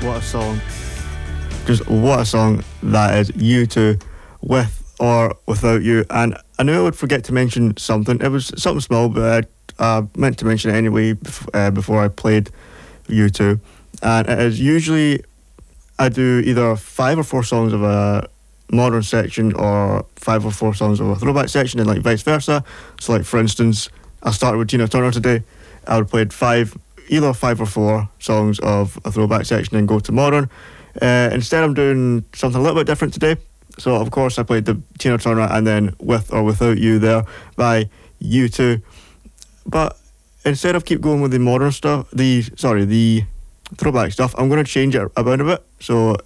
What a song. Just what a song that is. U2 with or without you. And I knew I would forget to mention something. It was something small, but I meant to mention it anyway before I played U2. And it is usually I do either 5 or 4 songs of a modern section or 5 or 4 songs of a throwback section, and like vice versa. So like for instance, I started with Tina Turner today. I would play either 5 or 4 songs of a throwback section and go to modern. Instead I'm doing something a little bit different today. So of course I played the Tina Turner and then With or Without You there by U2. But instead of keep going with the modern stuff, the throwback stuff, I'm going to change it about a bit. So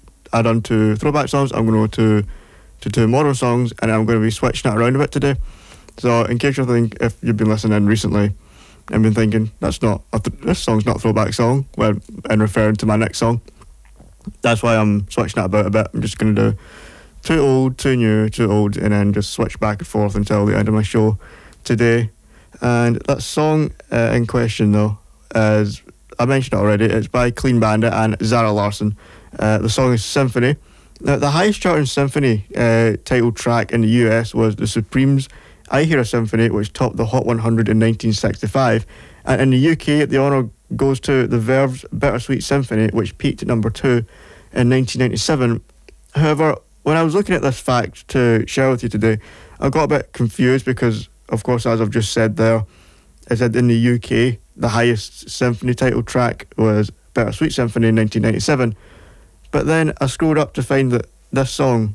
I done 2 throwback songs, I'm going to go to 2 modern songs, and I'm going to be switching it around a bit today. So in case you think, if you've been listening recently and been thinking, this song's not a throwback song, when referring to my next song, that's why I'm switching it about a bit. I'm just going to do 2 old, 2 new, 2 old, and then just switch back and forth until the end of my show today. And that song in question, though, is, I mentioned it already, it's by Clean Bandit and Zara Larsson. The song is Symphony. Now, the highest charting Symphony title track in the US was The Supremes' I Hear a Symphony, which topped the Hot 100 in 1965. And in the UK, the honour goes to The Verve's Bittersweet Symphony, which peaked at number 2 in 1997. However, when I was looking at this fact to share with you today, I got a bit confused because, of course, as I've just said there, I said in the UK, the highest symphony title track was Bittersweet Symphony in 1997. But then I scrolled up to find that this song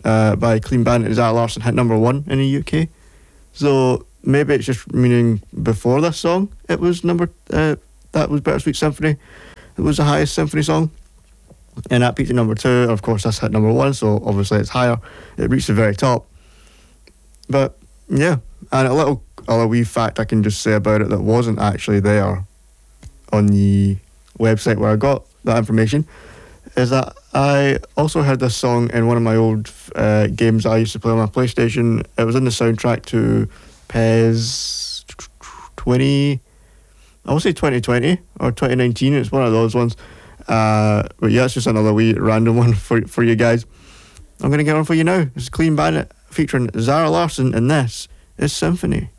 by Clean Bandit and Zara Larsson hit number 1 in the UK. So maybe it's just meaning before this song it was that was Bittersweet Symphony. It was the highest symphony song. And that peaked at number 2. Of course, this hit number 1, so obviously it's higher. It reached the very top. But yeah, and a little wee fact I can just say about it that wasn't actually there on the website where I got that information is that I also heard this song in one of my old games I used to play on my PlayStation. It was in the soundtrack to PES 20, I would say 2020 or 2019. It's one of those ones. But yeah, it's just another wee random one for you guys. I'm going to get one for you now. It's Clean Bandit featuring Zara Larsson, and this is Symphony.